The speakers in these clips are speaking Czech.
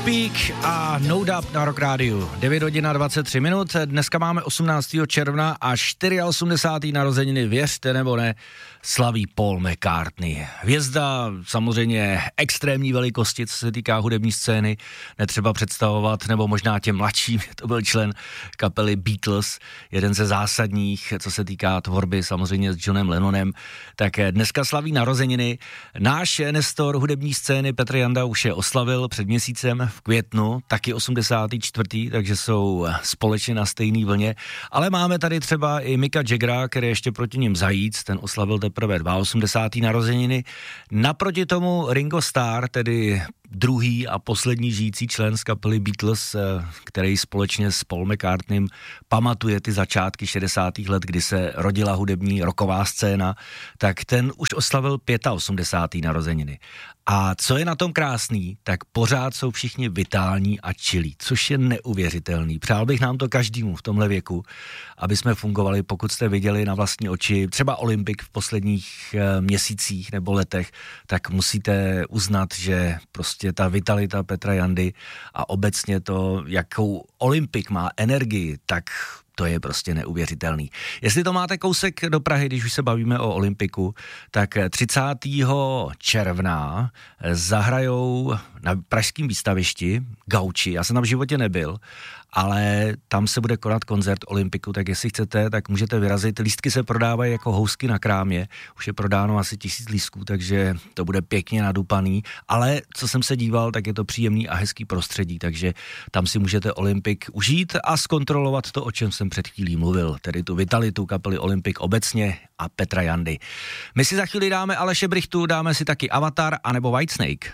Speak a No Doubt na Rock Rádiu. 9 hodin a 23 minut. Dneska máme 18. června a 84. narozeniny, věřte nebo ne, slaví Paul McCartney. Hvězda samozřejmě extrémní velikosti, co se týká hudební scény, netřeba představovat, nebo možná těm mladším, to byl člen kapely Beatles, jeden ze zásadních, co se týká tvorby, samozřejmě s Johnem Lennonem. Tak dneska slaví narozeniny. Náš nestor hudební scény Petr Janda už je oslavil před měsícem v květnu, taky 84., takže jsou společně na stejný vlně, ale máme tady třeba i Micka Jaggera, který ještě proti ním zajíc, ten oslavil teprve 82. narozeniny. Naproti tomu Ringo Starr, tedy druhý a poslední žijící člen z kapely Beatles, který společně s Paul McCartneym pamatuje ty začátky 60. let, kdy se rodila hudební rocková scéna, tak ten už oslavil 85. narozeniny. A co je na tom krásný, tak pořád jsou všichni vitální a čilí, což je neuvěřitelný. Přál bych nám to každému v tomhle věku, aby jsme fungovali, pokud jste viděli na vlastní oči třeba Olympik v posledních měsících nebo letech, tak musíte uznat, že prostě ta vitalita Petra Jandy a obecně to, jakou Olympik má energii, tak to je prostě neuvěřitelný. Jestli to máte kousek do Prahy, když už se bavíme o Olympiku, tak 30. června zahrajou na pražském výstavišti Gauči. Já jsem tam v životě nebyl, ale tam se bude konat koncert Olympiku, tak jestli chcete, tak můžete vyrazit. Lístky se prodávají jako housky na krámě, už je prodáno asi 1000 lístků, takže to bude pěkně nadupaný, ale co jsem se díval, tak je to příjemný a hezký prostředí, takže tam si můžete Olympik užít a zkontrolovat to, o čem jsem před chvílí mluvil, tedy tu vitalitu kapely Olympik obecně a Petra Jandy. My si za chvíli dáme Aleše Brychtu, dáme si taky Avatar anebo Whitesnake.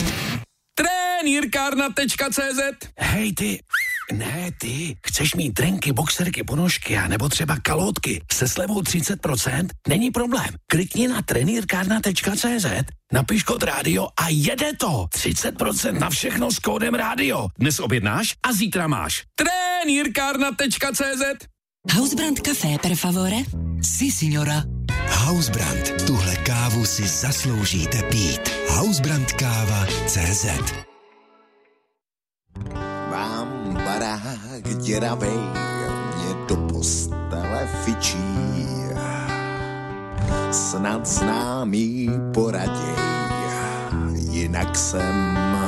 Trenýrkárna.cz. Hej ty, ne ty, chceš mít trenky, boxerky, ponožky a nebo třeba kalhotky se slevou 30%? Není problém, klikni na trenýrkárna.cz, napiš kód rádio a jede to. 30% na všechno s kódem rádio. Dnes objednáš a zítra máš. Trenýrkárna.cz. Hausbrand Café, per favore? Si, signora. Hausbrand, tuhle kávu si zasloužíte pít. Hausbrandkáva.cz. Mám barák děravej, mě do postele fičí. Snad známý poraděj, jinak jsem